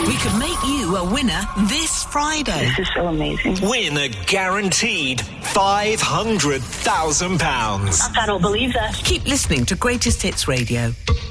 We could make you a winner this Friday. This is so amazing. Win a guaranteed £500,000. I cannot believe that. Keep listening to Greatest Hits Radio.